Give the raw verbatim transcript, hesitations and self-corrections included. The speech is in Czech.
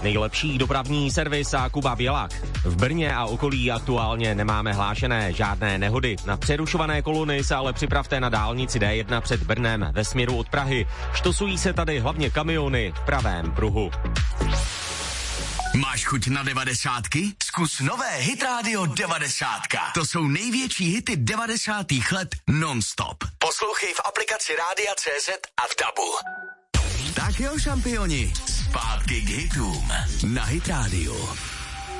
Nejlepší dopravní servis a Kuba Bělák. V Brně a okolí aktuálně nemáme hlášené žádné nehody. Na přerušované kolony se ale připravte na dálnici D jedna před Brnem ve směru od Prahy. Štosují se tady hlavně kamiony v pravém pruhu. Máš chuť na devadesátky? Zkus nové Hit Radio devadesátka. To jsou největší hity devadesátých let non-stop. Poslouchej v aplikaci Rádia C Z a v dabu. Tak jo, šampioni, zpátky k hitům na Hit Radio.